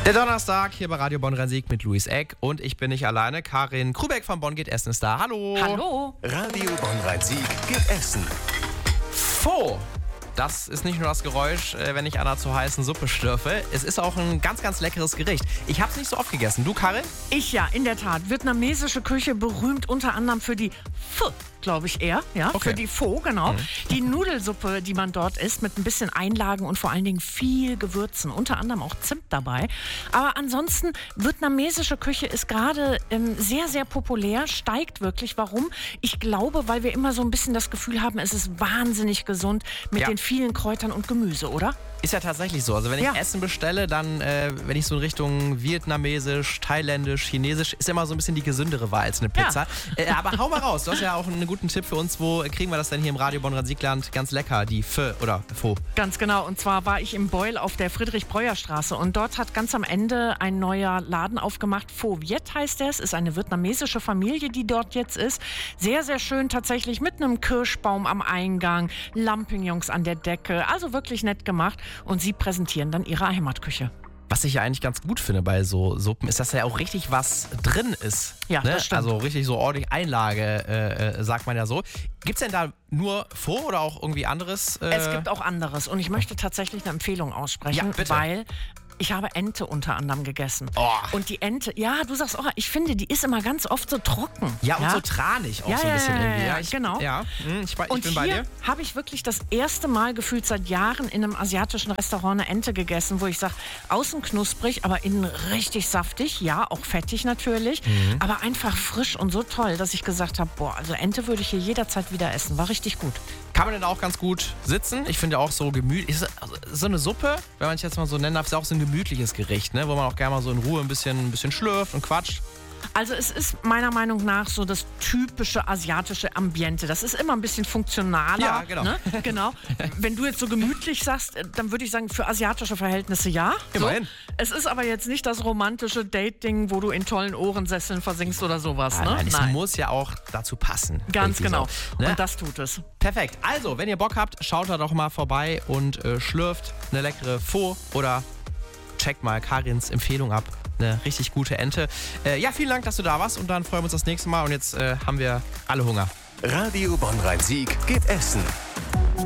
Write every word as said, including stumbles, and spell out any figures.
Der Donnerstag hier bei Radio Bonn-Rhein-Sieg mit Luis Eck und ich bin nicht alleine. Karin Krubeck von Bonn geht essen ist da. Hallo. Hallo. Radio Bonn-Rhein-Sieg geht essen. Pho. Das ist nicht nur das Geräusch, wenn ich an einer zu heißen Suppe schlürfe. Es ist auch ein ganz, ganz leckeres Gericht. Ich habe es nicht so oft gegessen. Du, Karin? Ich ja, in der Tat. Vietnamesische Küche berühmt unter anderem für die Pho, glaube ich eher. Ja, okay. Für die Pho, genau. Mhm. Die Nudelsuppe, die man dort isst, mit ein bisschen Einlagen und vor allen Dingen viel Gewürzen. Unter anderem auch Zimt dabei. Aber ansonsten, vietnamesische Küche ist gerade ähm, sehr, sehr populär. Steigt wirklich. Warum? Ich glaube, weil wir immer so ein bisschen das Gefühl haben, es ist wahnsinnig gesund mit Ja. den vielen Kräutern und Gemüse, oder? Ist ja tatsächlich so. Also wenn ich Ja. Essen bestelle, dann, äh, wenn ich so in Richtung vietnamesisch, thailändisch, chinesisch, ist immer so ein bisschen die gesündere Wahl als eine Pizza. Äh, aber hau mal raus. Du hast ja auch einen guten Tipp für uns. Wo kriegen wir das denn hier im Radio Bonn-Rhein-Siegland ganz lecker, die Pho oder Pho? Ganz genau. Und zwar war ich im Beul auf der Friedrich-Breuer-Straße und dort hat ganz am Ende ein neuer Laden aufgemacht. Pho Viet heißt der. Es ist eine vietnamesische Familie, die dort jetzt ist. Sehr, sehr schön tatsächlich mit einem Kirschbaum am Eingang, Lampignons an der Decke. Also wirklich nett gemacht. Und sie präsentieren dann ihre Heimatküche. Was ich ja eigentlich ganz gut finde bei so Suppen, ist, dass da ja auch richtig was drin ist. Ja, ne? das stimmt. Also richtig so ordentlich Einlage, äh, äh, sagt man ja so. Gibt's denn da nur Pho oder auch irgendwie anderes? Äh? Es gibt auch anderes. Und ich möchte tatsächlich eine Empfehlung aussprechen, Ja, bitte. weil ich habe Ente unter anderem gegessen. Oh. Und die Ente, ja, du sagst, oh, ich finde, die ist immer ganz oft so trocken. Ja, und so tranig auch Ja, so ein ja, bisschen ja, irgendwie. ja, ich, genau. Ja, hm, ich, ich Und bin bei hier dir. habe ich wirklich das erste Mal gefühlt seit Jahren in einem asiatischen Restaurant eine Ente gegessen, wo ich sage, außen knusprig, aber innen richtig saftig. Ja, auch fettig natürlich, Mhm. aber einfach frisch und so toll, dass ich gesagt habe, boah, also Ente würde ich hier jederzeit wieder essen. War richtig gut. Kann man denn auch ganz gut sitzen? Ich finde auch so gemütlich. Ist also so eine Suppe, wenn man es jetzt mal so nennen darf, ist auch so ein gemütliches Gericht, ne? Wo man auch gerne mal so in Ruhe ein bisschen, ein bisschen schlürft und quatscht. Also es ist meiner Meinung nach so das typische asiatische Ambiente. Das ist immer ein bisschen funktionaler. Ja, genau. Ne? Genau. Wenn du jetzt so gemütlich sagst, dann würde ich sagen, für asiatische Verhältnisse ja. Immerhin. So. Es ist aber jetzt nicht das romantische Date-Ding, wo du in tollen Ohrensesseln versinkst oder sowas. Nein, Ne? nein, es muss ja auch dazu passen. Ganz irgendwie genau. So, ne? Und das tut es. Perfekt. Also, wenn ihr Bock habt, schaut da doch mal vorbei und äh, schlürft eine leckere Pho oder checkt mal Karins Empfehlung ab. Eine richtig gute Ente. Äh, ja, vielen Dank, dass du da warst und dann freuen wir uns das nächste Mal und jetzt äh, haben wir alle Hunger. Radio Bonn-Rhein-Sieg geht essen.